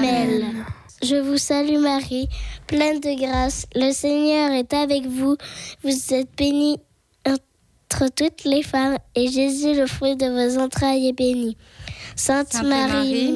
Amen. Je vous salue Marie, pleine de grâce, le Seigneur est avec vous. Vous êtes bénie entre toutes les femmes, et Jésus, le fruit de vos entrailles, est béni. Sainte Marie,